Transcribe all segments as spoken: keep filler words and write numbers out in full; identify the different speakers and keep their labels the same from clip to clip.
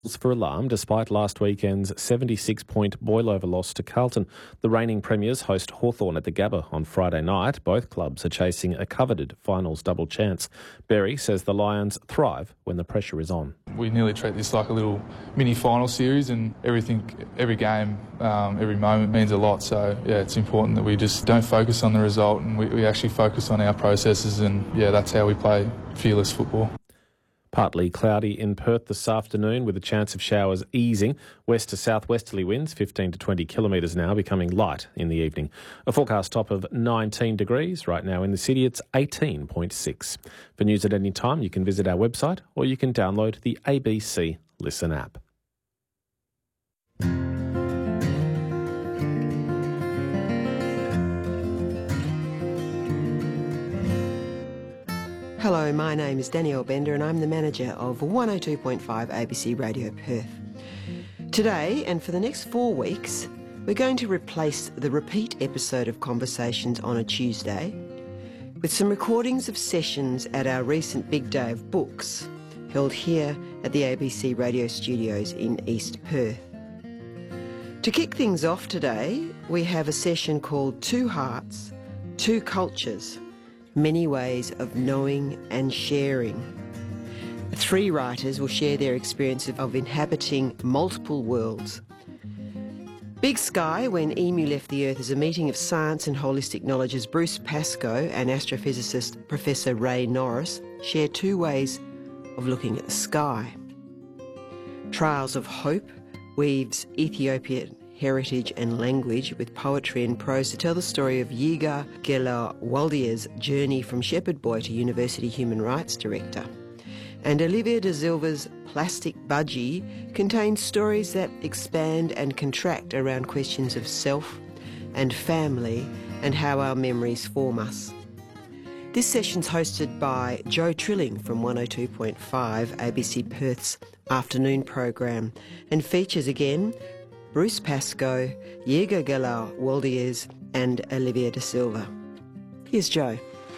Speaker 1: For alarm despite last weekend's seventy-six point boil-over loss to Carlton. The reigning premiers host Hawthorn at the Gabba on Friday night. Both clubs are chasing a coveted finals double chance. Berry says the Lions thrive when the pressure is on.
Speaker 2: We nearly treat this like a little mini final series, and everything, every game, um, every moment means a lot. So yeah, it's important that we just don't focus on the result and we, we actually focus on our processes, and yeah, that's how we play fearless football.
Speaker 1: Partly cloudy in Perth this afternoon with a chance of showers easing. West to southwesterly winds fifteen to twenty kilometres an hour, becoming light in the evening. A forecast top of nineteen degrees. Right now in the city it's eighteen point six. For news at any time you can visit our website or you can download the A B C Listen app.
Speaker 3: Hello, my name is Danielle Bender and I'm the manager of one oh two point five A B C Radio Perth. Today, and for the next four weeks, we're going to replace the repeat episode of Conversations on a Tuesday with some recordings of sessions at our recent Big Day of Books, held here at the A B C Radio Studios in East Perth. To kick things off today, we have a session called Two Hearts, Two Cultures, Many Ways of Knowing and Sharing. Three writers will share their experience of inhabiting multiple worlds. Big Sky, When Emu Left the Earth, is a meeting of science and holistic knowledge as Bruce Pascoe and astrophysicist Professor Ray Norris share two ways of looking at the sky. Trials of Hope weaves Ethiopian heritage and language with poetry and prose to tell the story of Yiga Gela Waldier's journey from shepherd boy to university human rights director. And Olivia de Silva's Plastic Budgie contains stories that expand and contract around questions of self and family and how our memories form us. This session's hosted by Joe Trilling from one oh two point five A B C Perth's afternoon program and features again Bruce Pascoe, Yiga Gela Waldiers and Olivia de Silva. Here's Joe.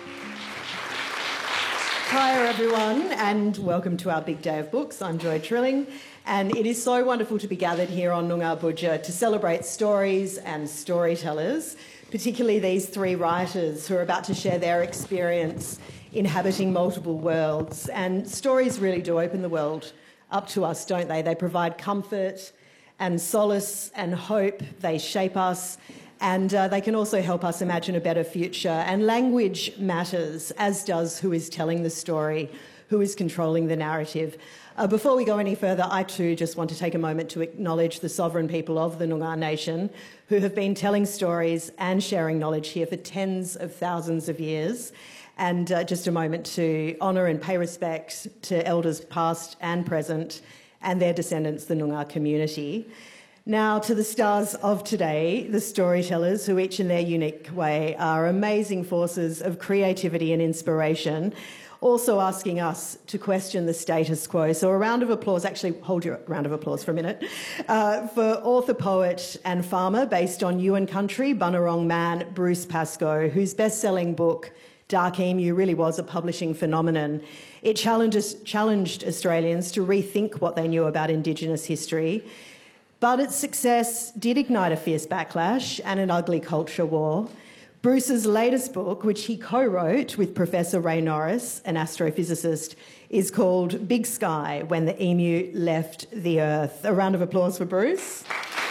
Speaker 4: Hi everyone and welcome to our Big Day of Books. I'm Joy Trilling and it is so wonderful to be gathered here on Noongar Boodja to celebrate stories and storytellers, particularly these three writers who are about to share their experience inhabiting multiple worlds. And stories really do open the world up to us, don't they? They provide comfort and solace and hope. They shape us and uh, they can also help us imagine a better future. And language matters, as does who is telling the story, who is controlling the narrative. Uh, before we go any further, I too just want to take a moment to acknowledge the sovereign people of the Noongar Nation who have been telling stories and sharing knowledge here for tens of thousands of years. And uh, just a moment to honour and pay respect to elders past and present and their descendants, the Noongar community. Now to the stars of today, the storytellers, who each in their unique way are amazing forces of creativity and inspiration, also asking us to question the status quo. So a round of applause, actually hold your round of applause for a minute, uh, for author, poet and farmer based on Yuin country, Bunurong man, Bruce Pascoe, whose best-selling book, Dark Emu, really was a publishing phenomenon. It challenged, challenged Australians to rethink what they knew about Indigenous history, but its success did ignite a fierce backlash and an ugly culture war. Bruce's latest book, which he co-wrote with Professor Ray Norris, an astrophysicist, is called Big Sky, When the Emu Left the Earth. A round of applause for Bruce.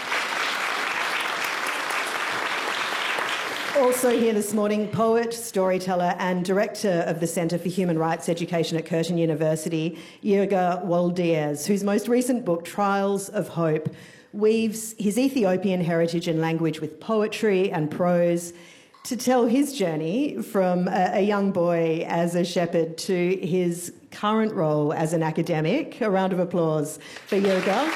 Speaker 4: Also here this morning, poet, storyteller and director of the Centre for Human Rights Education at Curtin University, Yiga Waldiers, whose most recent book, Trials of Hope, weaves his Ethiopian heritage and language with poetry and prose to tell his journey from a, a young boy as a shepherd to his current role as an academic. A round of applause for Yiga.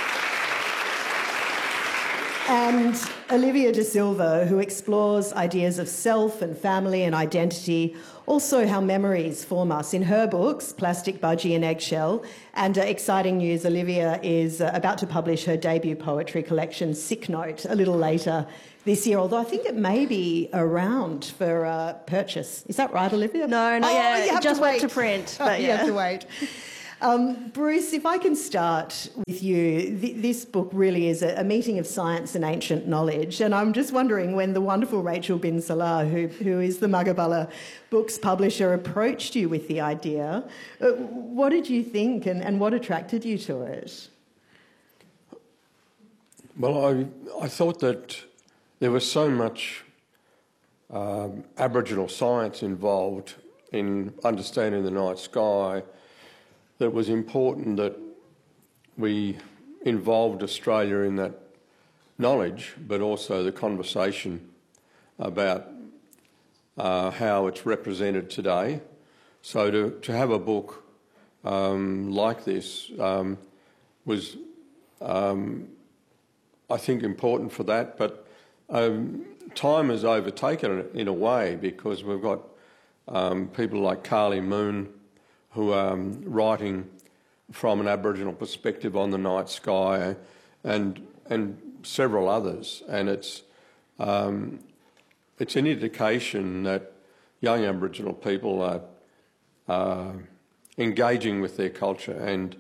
Speaker 4: And Olivia de Silva, who explores ideas of self and family and identity, also how memories form us in her books, Plastic Budgie and Eggshell. And uh, exciting news, Olivia is uh, about to publish her debut poetry collection, Sick Note, a little later this year, although I think it may be around for uh, purchase. Is that right, Olivia?
Speaker 5: No, not
Speaker 4: oh,
Speaker 5: yet.
Speaker 4: You have
Speaker 5: just
Speaker 4: to wait
Speaker 5: went to print. But
Speaker 4: you
Speaker 5: yeah.
Speaker 4: have to wait. Um, Bruce, if I can start with you, th- this book really is a, a meeting of science and ancient knowledge, and I'm just wondering when the wonderful Rachel bin Salah, who, who is the Magabala Books publisher, approached you with the idea, uh, what did you think and, and what attracted you to it?
Speaker 5: Well, I, I thought that there was so much um, Aboriginal science involved in understanding the night sky that it was important that we involved Australia in that knowledge, but also the conversation about uh, how it's represented today. So to, to have a book um, like this um, was, um, I think, important for that, but um, time has overtaken it in a way because we've got um, people like Carly Moon who are um, writing from an Aboriginal perspective on the night sky, and and several others, and it's um, it's an indication that young Aboriginal people are uh, engaging with their culture and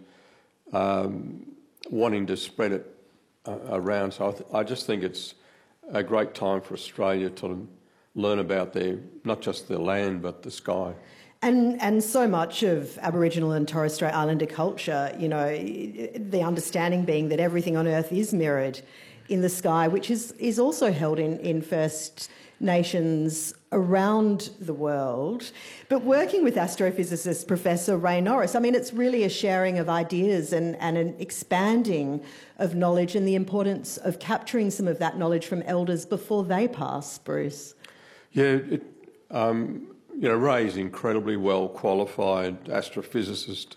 Speaker 5: um, wanting to spread it uh, around. So I, th- I just think it's a great time for Australia to learn about their not just their land but the sky.
Speaker 4: And and so much of Aboriginal and Torres Strait Islander culture, you know, the understanding being that everything on Earth is mirrored in the sky, which is, is also held in, in First Nations around the world. But working with astrophysicist Professor Ray Norris, I mean, it's really a sharing of ideas and, and an expanding of knowledge and the importance of capturing some of that knowledge from elders before they pass, Bruce.
Speaker 5: Yeah, it... Um, You know, Ray's incredibly well qualified astrophysicist,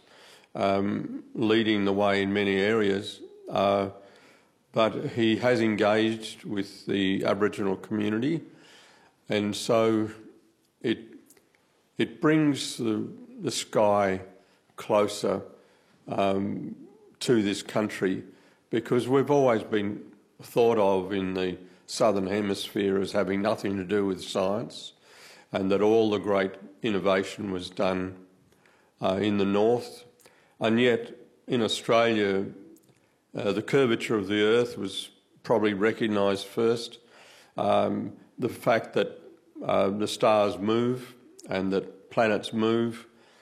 Speaker 5: um, leading the way in many areas, uh, but he has engaged with the Aboriginal community, and so it it brings the, the sky closer um, to this country, because we've always been thought of in the Southern Hemisphere as having nothing to do with science, and that all the great innovation was done uh, in the north. And yet, in Australia, uh, the curvature of the Earth was probably recognised first. Um, the fact that uh, the stars move and that planets move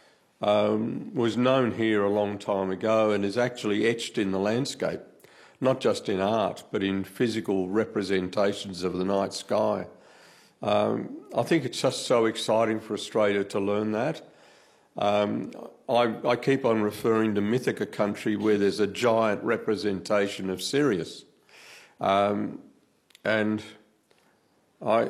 Speaker 5: um, was known here a long time ago and is actually etched in the landscape, not just in art, but in physical representations of the night sky. Um, I think it's just so exciting for Australia to learn that. Um, I, I keep on referring to Mythica country, where there's a giant representation of Sirius. Um, and I,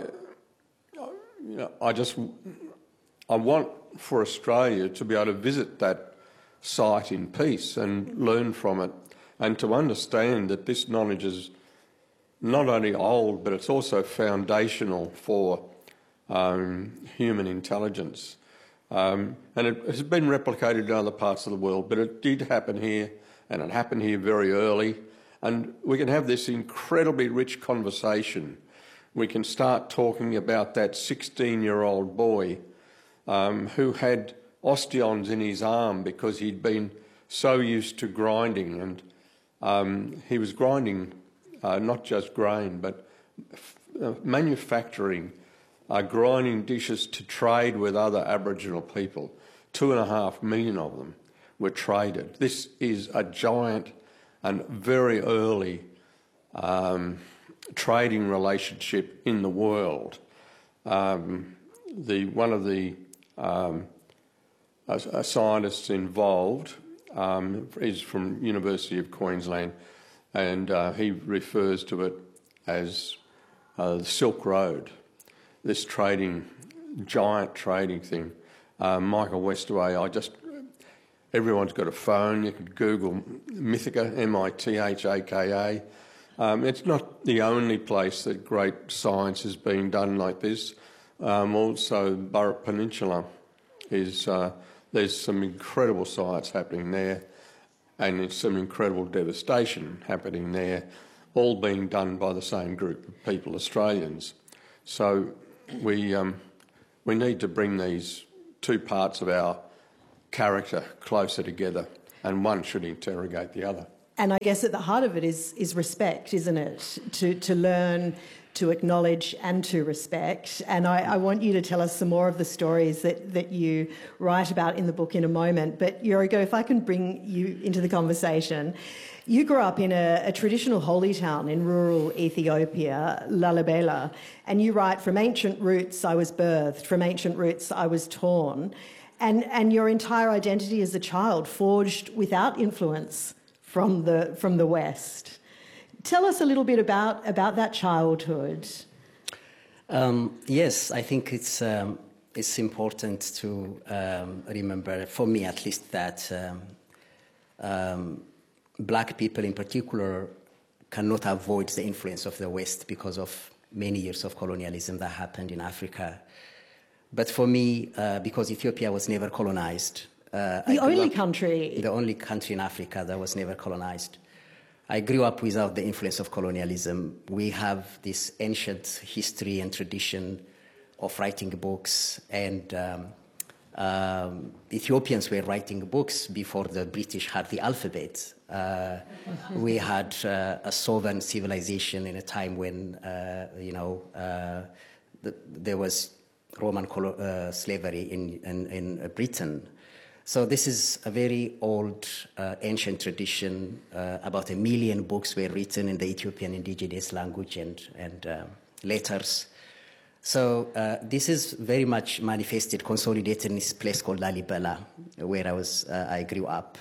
Speaker 5: you know, I just, I want for Australia to be able to visit that site in peace and learn from it, and to understand that this knowledge is not only old, but it's also foundational for um, human intelligence. Um, and it has been replicated in other parts of the world, but it did happen here, and it happened here very early. And we can have this incredibly rich conversation. We can start talking about that sixteen-year-old boy um, who had osteons in his arm because he'd been so used to grinding, and um, he was grinding Uh, not just grain, but f- uh, manufacturing uh, grinding dishes to trade with other Aboriginal people. Two and a half million of them were traded. This is a giant and very early um, trading relationship in the world. Um, the one of the um, uh, scientists involved um, is from University of Queensland, and uh, he refers to it as uh, the Silk Road, this trading, giant trading thing. Uh, Michael Westaway, I just, everyone's got a phone, you can Google Mythica, M I T H A K A. Um, it's not the only place that great science is being done like this. Um, also, Burrup Peninsula is, uh, there's some incredible science happening there. And it's some incredible devastation happening there, all being done by the same group of people, Australians. So we um, we need to bring these two parts of our character closer together. and one should interrogate the other.
Speaker 4: And I guess at the heart of it is is respect, isn't it? To to learn, to acknowledge and to respect. And I, I want you to tell us some more of the stories that, that you write about in the book in a moment. But Yorgo, if I can bring you into the conversation, you grew up in a, a traditional holy town in rural Ethiopia, Lalibela, and you write, from ancient roots I was birthed, from ancient roots I was torn. And, and your entire identity as a child forged without influence from the from the West. Tell us a little bit about, about that childhood.
Speaker 6: Um, yes, I think it's um, it's important to um, remember, for me at least, that um, um, black people in particular cannot avoid the influence of the West because of many years of colonialism that happened in Africa. But for me, uh, because Ethiopia was never colonized, Uh,
Speaker 4: the only
Speaker 6: up,
Speaker 4: country.
Speaker 6: The only country in Africa that was never colonized. I grew up without the influence of colonialism. We have this ancient history and tradition of writing books, and um, um, Ethiopians were writing books before the British had the alphabet. Uh, we had uh, a sovereign civilization in a time when, uh, you know, uh, the, there was Roman colo- uh, slavery in, in, in Britain. So this is a very old, uh, ancient tradition. Uh, about a million books were written in the Ethiopian indigenous language and, and uh, letters. So uh, this is very much manifested, consolidated in this place called Lalibela, where I was. Uh, I grew up.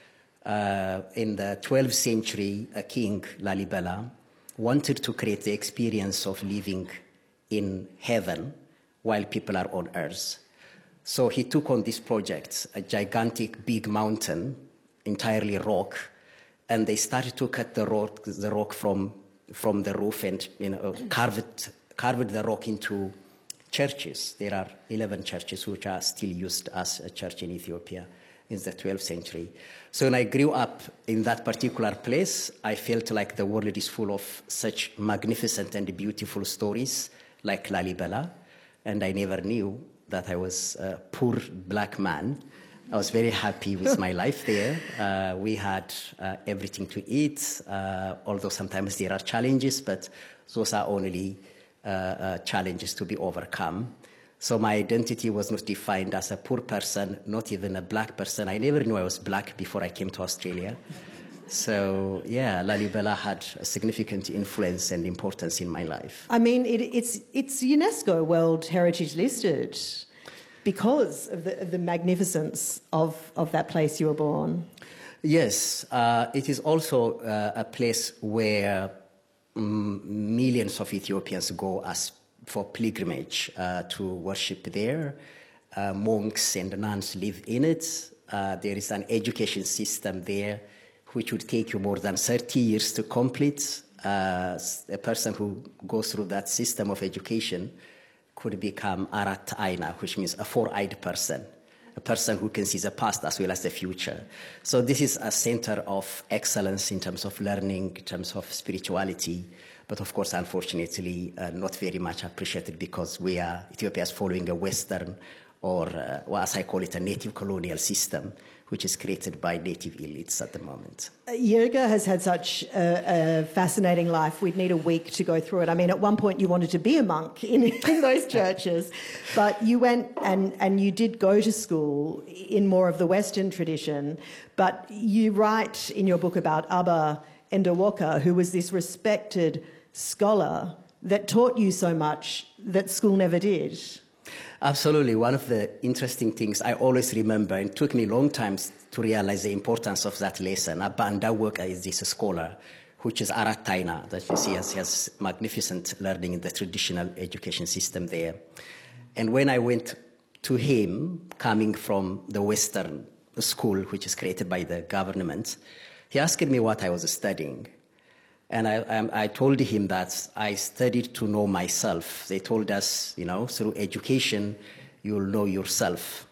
Speaker 6: Uh, in the twelfth century, a king, Lalibela, wanted to create the experience of living in heaven while people are on earth. So he took on this project, a gigantic big mountain, entirely rock, and they started to cut the rock, the rock from, from the roof and, you know, carve it, carved the rock into churches. There are eleven churches which are still used as a church in Ethiopia in the twelfth century. So when I grew up in that particular place, I felt like the world is full of such magnificent and beautiful stories like Lalibela, and I never knew that I was a poor black man. I was very happy with my life there. Uh, we had uh, everything to eat, uh, although sometimes there are challenges, but those are only uh, uh, challenges to be overcome. So my identity was not defined as a poor person, not even a black person. I never knew I was black before I came to Australia. So, yeah, Lalibela had a significant influence and importance in my life.
Speaker 4: I mean, it, it's it's UNESCO World Heritage listed because of the, of the magnificence of, of that place you were born.
Speaker 6: Yes, uh, it is also uh, a place where um, millions of Ethiopians go as for pilgrimage uh, to worship there. Uh, monks and nuns live in it. Uh, there is an education system there which would take you more than thirty years to complete. Uh, a person who goes through that system of education could become Arat Aina, which means a four-eyed person, a person who can see the past as well as the future. So this is a center of excellence in terms of learning, in terms of spirituality, but of course, unfortunately, uh, not very much appreciated because we are, Ethiopia is following a Western, or uh, well, as I call it, a native colonial system, which is created by native elites at the moment.
Speaker 4: Yorgo has had such a, a fascinating life. We'd need a week to go through it. I mean, at one point you wanted to be a monk in, in those churches, but you went and, and you did go to school in more of the Western tradition, but you write in your book about Abba Endowoka, who was this respected scholar that taught you so much that school never did.
Speaker 6: Absolutely. One of the interesting things I always remember, and it took me a long time to realize the importance of that lesson. Abba Endowoka is this scholar, which is Arat Aina, that you see has, has magnificent learning in the traditional education system there. And when I went to him, coming from the Western school, which is created by the government, he asked me what I was studying. And I, I, I told him that I studied to know myself. They told us, you know, through education, you'll know yourself.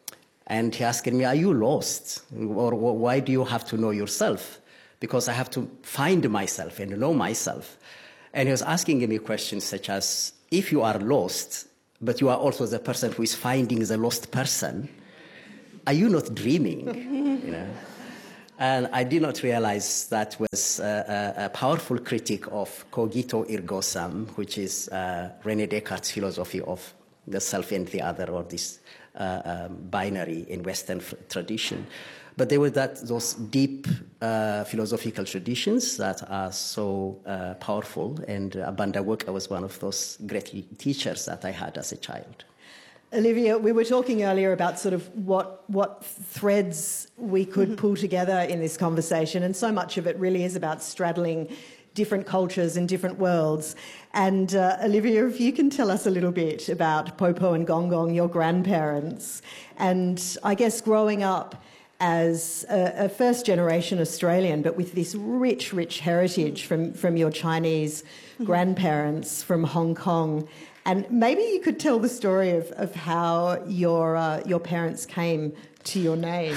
Speaker 6: And he asked me, are you lost? Or why do you have to know yourself? Because I have to find myself and know myself. And he was asking me questions such as, if you are lost, but you are also the person who is finding the lost person, are you not dreaming? You know? And I did not realize that was a, a, a powerful critique of cogito ergo sum, which is uh, René Descartes' philosophy of the self and the other, or this uh, um, binary in Western f- tradition. But there were that those deep uh, philosophical traditions that are so uh, powerful, and uh, Banda Walker was one of those great teachers that I had as a child.
Speaker 4: Olivia, we were talking earlier about sort of what what threads we could mm-hmm. pull together in this conversation, and so much of it really is about straddling different cultures and different worlds. And uh, Olivia, if you can tell us a little bit about Popo and Gong Gong, your grandparents, and I guess growing up as a, a first-generation Australian, but with this rich, rich heritage from, from your Chinese mm-hmm. grandparents from Hong Kong. And maybe you could tell the story of, of how your uh, your parents came to your name.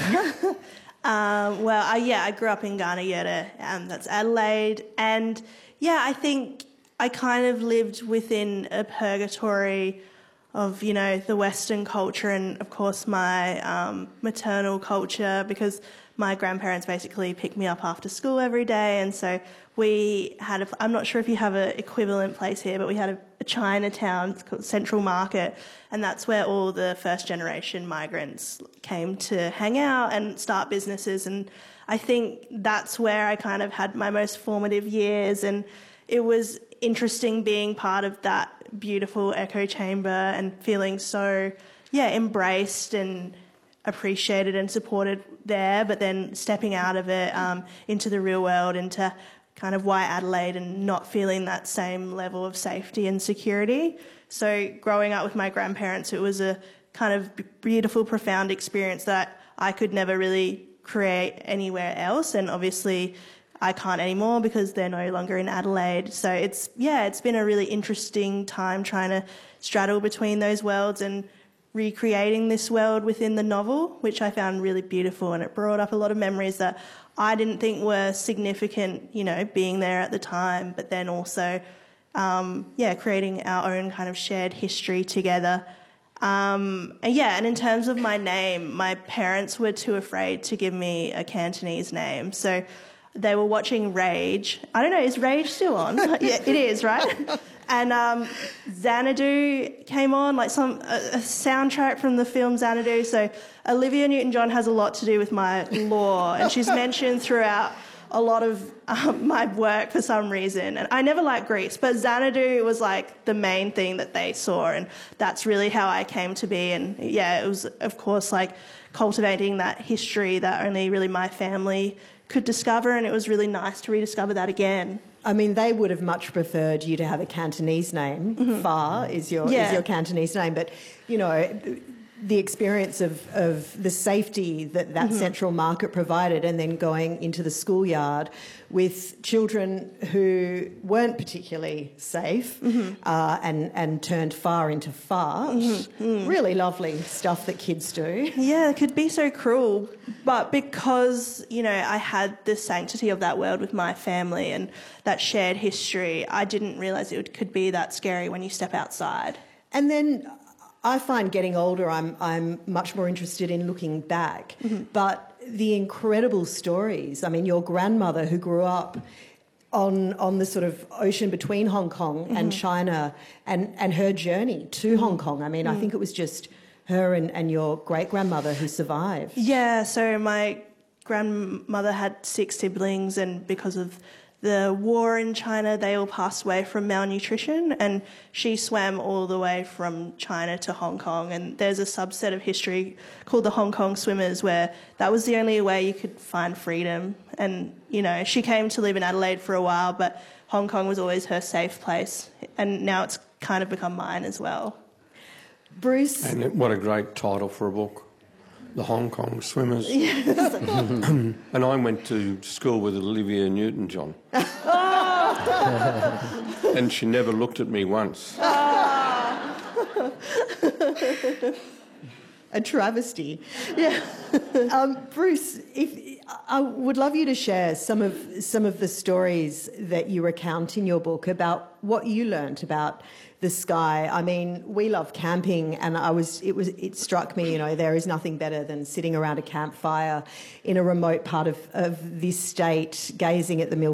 Speaker 7: um, well, uh, yeah, I grew up in Garnayetta, um, that's Adelaide. And, yeah, I think I kind of lived within a purgatory of, you know, the Western culture and, of course, my um, maternal culture, because my grandparents basically picked me up after school every day. And so we had a, I'm not sure if you have an equivalent place here, but we had a, a Chinatown called Central Market, and that's where all the first generation migrants came to hang out and start businesses. And I think that's where I kind of had my most formative years, and it was interesting being part of that beautiful echo chamber and feeling so, yeah, embraced and appreciated and supported there, but then stepping out of it um, into the real world, into kind of why Adelaide, and not feeling that same level of safety and security. So growing up with my grandparents, it was a kind of beautiful, profound experience that I could never really create anywhere else. And obviously I can't anymore because they're no longer in Adelaide. So it's, yeah, it's been a really interesting time trying to straddle between those worlds and recreating this world within the novel, which I found really beautiful, and it brought up a lot of memories that I didn't think were significant, you know, being there at the time, but then also, um, yeah, creating our own kind of shared history together. Um, and yeah, and in terms of my name, my parents were too afraid to give me a Cantonese name, so they were watching Rage. I don't know, is Rage still on? Yeah, it is, right? And um, Xanadu came on, like some a, a soundtrack from the film Xanadu. So Olivia Newton-John has a lot to do with my law, and she's mentioned throughout a lot of um, my work for some reason. And I never liked Grease, but Xanadu was like the main thing that they saw, and that's really how I came to be. And yeah, it was, of course, like cultivating that history that only really my family could discover, and it was really nice to rediscover that again.
Speaker 4: I mean, they would have much preferred you to have a Cantonese name. Mm-hmm. Fa is your yeah. is your Cantonese name, but you know, the experience of, of the safety that that mm-hmm. Central Market provided, and then going into the schoolyard with children who weren't particularly safe mm-hmm. uh, and, and turned far into fart. Mm-hmm. Really lovely stuff that kids do.
Speaker 7: Yeah, it could be so cruel. But because, you know, I had the sanctity of that world with my family and that shared history, I didn't realise it could be that scary when you step outside.
Speaker 4: And then I find getting older, I'm I'm much more interested in looking back. Mm-hmm. But the incredible stories, I mean, your grandmother who grew up on on the sort of ocean between Hong Kong mm-hmm. and China, and, and her journey to mm-hmm. Hong Kong. I mean, mm-hmm. I think it was just her and, and your great-grandmother who survived.
Speaker 7: Yeah, so my grandmother had six siblings, and because of the war in China, they all passed away from malnutrition, and she swam all the way from China to Hong Kong. And there's a subset of history called the Hong Kong swimmers, where that was the only way you could find freedom. And, you know, she came to live in Adelaide for a while, but Hong Kong was always her safe place. And now it's kind of become mine as well.
Speaker 4: Bruce?
Speaker 5: And what a great title for a book. The Hong Kong Swimmers. Yes. And I went to school with Olivia Newton-John. And she never looked at me once.
Speaker 4: A travesty. Yeah. um, Bruce, if I would love you to share some of some of the stories that you recount in your book about what you learnt about the sky. I mean, we love camping, and I was it was it struck me, you know, there is nothing better than sitting around a campfire in a remote part of, of this state, gazing at the Milky